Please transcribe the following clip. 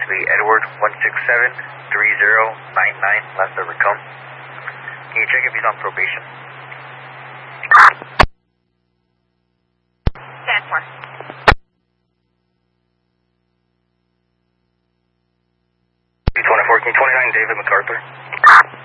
be Edward 1673099, last ever come. Can you check if he's on probation? Stand for. 224, can you 29 David MacArthur?